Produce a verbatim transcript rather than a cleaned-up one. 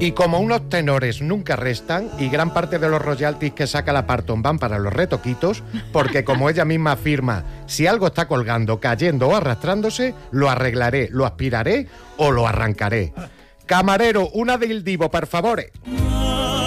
Y como unos tenores nunca restan y gran parte de los royalties que saca la Parton van para los retoquitos, porque como ella misma afirma, si algo está colgando, cayendo o arrastrándose, lo arreglaré, lo aspiraré o lo arrancaré. Camarero, una del Divo, por favor.